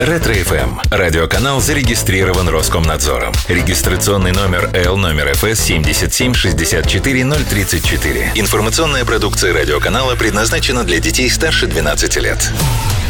Ретро-ФМ. Радиоканал зарегистрирован Роскомнадзором. Регистрационный номер L-ФС 7764034. Информационная продукция радиоканала предназначена для детей старше 12 лет.